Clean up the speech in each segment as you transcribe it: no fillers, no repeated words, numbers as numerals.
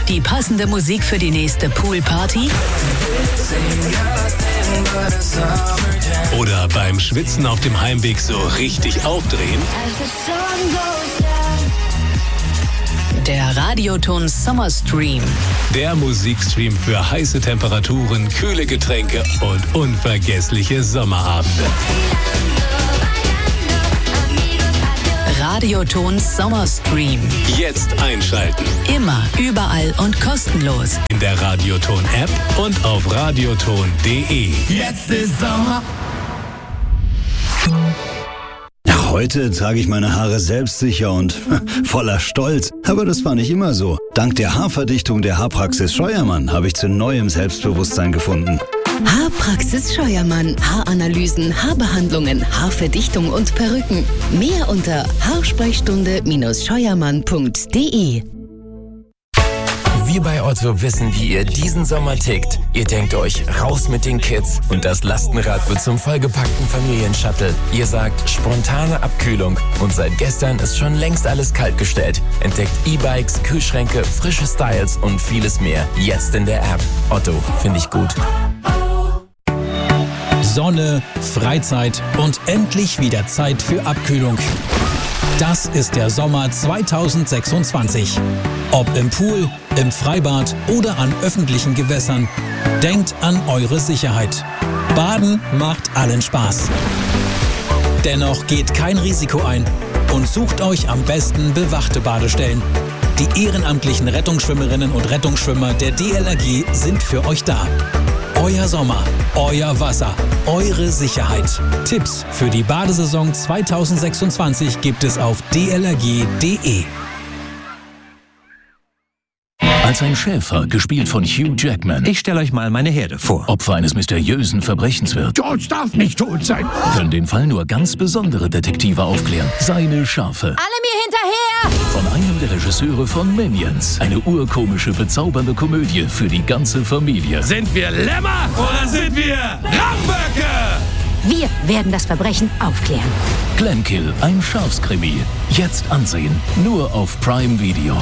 Die passende Musik für die nächste Poolparty? Oder beim Schwitzen auf dem Heimweg so richtig aufdrehen? Der Radioton Summer Stream. Der Musikstream für heiße Temperaturen, kühle Getränke und unvergessliche Sommerabende. Radioton Summer Stream. Jetzt einschalten. Immer, überall und kostenlos. In der Radioton-App und auf radioton.de. Jetzt ist Sommer. Heute trage ich meine Haare selbstsicher und voller Stolz. Aber das war nicht immer so. Dank der Haarverdichtung der Haarpraxis Scheuermann habe ich zu neuem Selbstbewusstsein gefunden. Haarpraxis Scheuermann. Haaranalysen, Haarbehandlungen, Haarverdichtung und Perücken. Mehr unter haarsprechstunde-scheuermann.de. Wir bei Otto wissen, wie ihr diesen Sommer tickt. Ihr denkt euch, raus mit den Kids und das Lastenrad wird zum vollgepackten Familienshuttle. Ihr sagt, spontane Abkühlung und seit gestern ist schon längst alles kaltgestellt. Entdeckt E-Bikes, Kühlschränke, frische Styles und vieles mehr. Jetzt in der App. Otto, finde ich gut. Sonne, Freizeit und endlich wieder Zeit für Abkühlung. Das ist der Sommer 2026. Ob im Pool, im Freibad oder an öffentlichen Gewässern, denkt an eure Sicherheit. Baden macht allen Spaß. Dennoch geht kein Risiko ein und sucht euch am besten bewachte Badestellen. Die ehrenamtlichen Rettungsschwimmerinnen und Rettungsschwimmer der DLRG sind für euch da. Euer Sommer, euer Wasser, eure Sicherheit. Tipps für die Badesaison 2026 gibt es auf dlrg.de. Als ein Schäfer, gespielt von Hugh Jackman. Ich stelle euch mal meine Herde vor. Opfer eines mysteriösen Verbrechens wird. George darf nicht tot sein. Können den Fall nur ganz besondere Detektive aufklären. Seine Schafe. Alle mir hinterher! Von einem der Regisseure von Minions. Eine urkomische, bezaubernde Komödie für die ganze Familie. Sind wir Lämmer oder sind wir Ramböcke? Wir werden das Verbrechen aufklären. Glenkill, ein Schafskrimi. Jetzt ansehen. Nur auf Prime Video.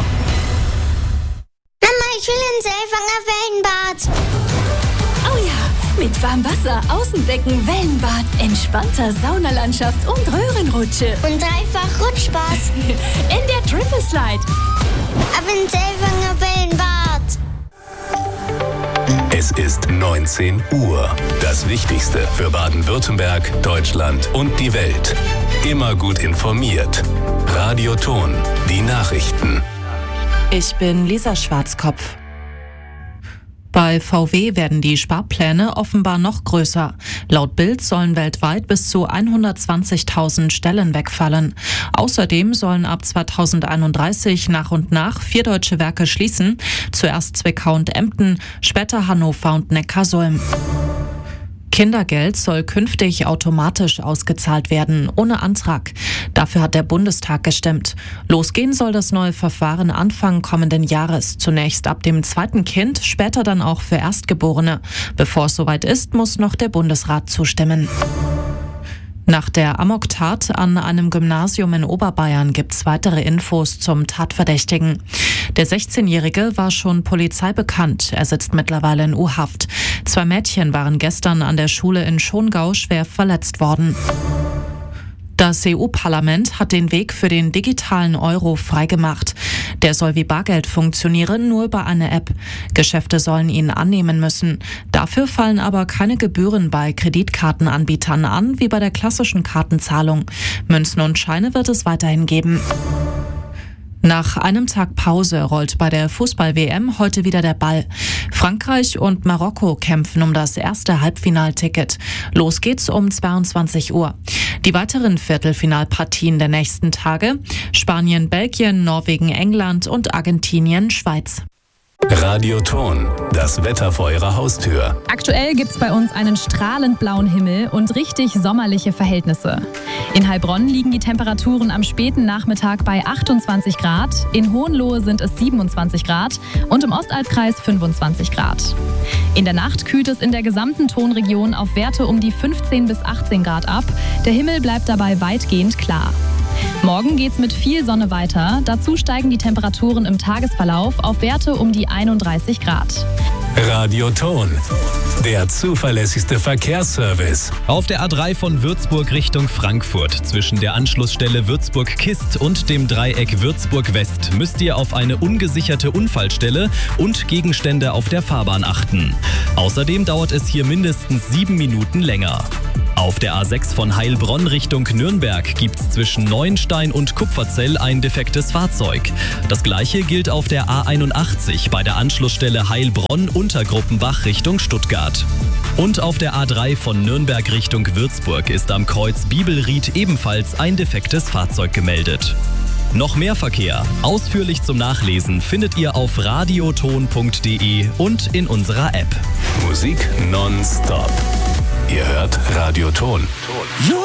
Ich will ins Selfanger Wellenbad. Oh ja, mit Warmwasser, Außenbecken, Wellenbad, entspannter Saunalandschaft und Röhrenrutsche. Und dreifach Rutschspaß. In der Triple Slide. Ab ins Selfanger Wellenbad. Es ist 19 Uhr. Das Wichtigste für Baden-Württemberg, Deutschland und die Welt. Immer gut informiert. Radioton, die Nachrichten. Ich bin Lisa Schwarzkopf. Bei VW werden die Sparpläne offenbar noch größer. Laut Bild sollen weltweit bis zu 120.000 Stellen wegfallen. Außerdem sollen ab 2031 nach und nach 4 deutsche Werke schließen. Zuerst Zwickau und Emden, später Hannover und Neckarsulm. Kindergeld soll künftig automatisch ausgezahlt werden, ohne Antrag. Dafür hat der Bundestag gestimmt. Losgehen soll das neue Verfahren Anfang kommenden Jahres. Zunächst ab dem 2. Kind, später dann auch für Erstgeborene. Bevor es soweit ist, muss noch der Bundesrat zustimmen. Nach der Amoktat an einem Gymnasium in Oberbayern gibt's weitere Infos zum Tatverdächtigen. Der 16-Jährige war schon Polizei bekannt. Er sitzt mittlerweile in U-Haft. 2 Mädchen waren gestern an der Schule in Schongau schwer verletzt worden. Das EU-Parlament hat den Weg für den digitalen Euro freigemacht. Der soll wie Bargeld funktionieren, nur über eine App. Geschäfte sollen ihn annehmen müssen. Dafür fallen aber keine Gebühren bei Kreditkartenanbietern an, wie bei der klassischen Kartenzahlung. Münzen und Scheine wird es weiterhin geben. Nach einem Tag Pause rollt bei der Fußball-WM heute wieder der Ball. Frankreich und Marokko kämpfen um das erste Halbfinalticket. Los geht's um 22 Uhr. Die weiteren Viertelfinalpartien der nächsten Tage: Spanien, Belgien, Norwegen, England und Argentinien, Schweiz. Radioton, das Wetter vor Ihrer Haustür. Aktuell gibt's bei uns einen strahlend blauen Himmel und richtig sommerliche Verhältnisse. In Heilbronn liegen die Temperaturen am späten Nachmittag bei 28 Grad, in Hohenlohe sind es 27 Grad und im Ostalbkreis 25 Grad. In der Nacht kühlt es in der gesamten Tonregion auf Werte um die 15 bis 18 Grad ab. Der Himmel bleibt dabei weitgehend klar. Morgen geht's mit viel Sonne weiter. Dazu steigen die Temperaturen im Tagesverlauf auf Werte um die 31 Grad. Radioton, der zuverlässigste Verkehrsservice. Auf der A3 von Würzburg Richtung Frankfurt zwischen der Anschlussstelle Würzburg-Kist und dem Dreieck Würzburg-West müsst ihr auf eine ungesicherte Unfallstelle und Gegenstände auf der Fahrbahn achten. Außerdem dauert es hier mindestens 7 Minuten länger. Auf der A6 von Heilbronn Richtung Nürnberg gibt's zwischen Neuenstein und Kupferzell ein defektes Fahrzeug. Das gleiche gilt auf der A81 bei der Anschlussstelle Heilbronn-Untergruppenbach Richtung Stuttgart. Und auf der A3 von Nürnberg Richtung Würzburg ist am Kreuz Bibelried ebenfalls ein defektes Fahrzeug gemeldet. Noch mehr Verkehr, ausführlich zum Nachlesen, findet ihr auf radioton.de und in unserer App. Musik nonstop. Ihr hört Radioton.